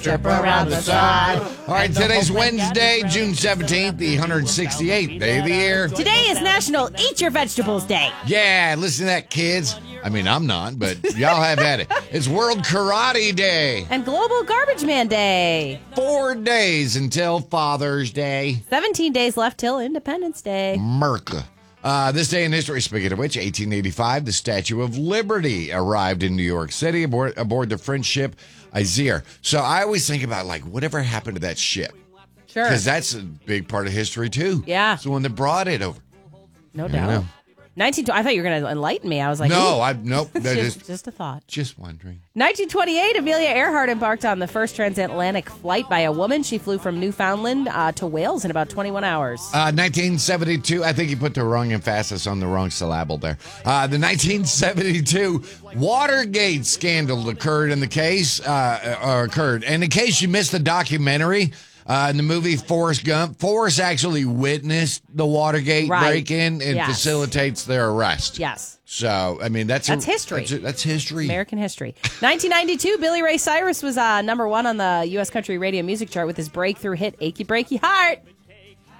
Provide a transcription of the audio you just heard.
Trip around the side. All right, today's Wednesday, June 17th, the 168th day of the year. Today is National Eat Your Vegetables Day. Yeah, listen to that, kids. I mean, I'm not, but y'all have had it. It's World Karate Day. And Global Garbage Man Day. 4 days until Father's Day. 17 days left till Independence Day. Merca. This day in history, speaking of which, 1885, the Statue of Liberty arrived in New York City aboard the French ship Isère. So I always think about, like, whatever happened to that ship? Sure. Because that's a big part of history, too. Yeah. It's the one that brought it over. No doubt. 1920. I thought you were going to enlighten me. I was like, no, nope. just a thought. Just wondering. 1928, Amelia Earhart embarked on the first transatlantic flight by a woman. She flew from Newfoundland to Wales in about 21 hours. 1972, I think you put the wrong emphasis on the wrong syllable there. The 1972 Watergate scandal occurred. And in case you missed the documentary, in the movie Forrest Gump, Forrest actually witnessed the Watergate break-in and facilitates their arrest. Yes. So, I mean, that's history. That's history. American history. 1992, Billy Ray Cyrus was number one on the U.S. Country Radio Music Chart with his breakthrough hit, Achy Breaky Heart.